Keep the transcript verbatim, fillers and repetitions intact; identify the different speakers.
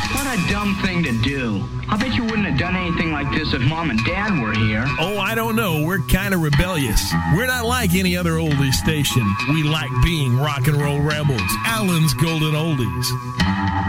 Speaker 1: What a dumb thing to do. I bet you wouldn't have done anything like this if Mom and Dad were here.
Speaker 2: Oh, I don't know. We're kind of rebellious. We're not like any other oldies station. We like being rock and roll rebels. Allen's Golden Oldies.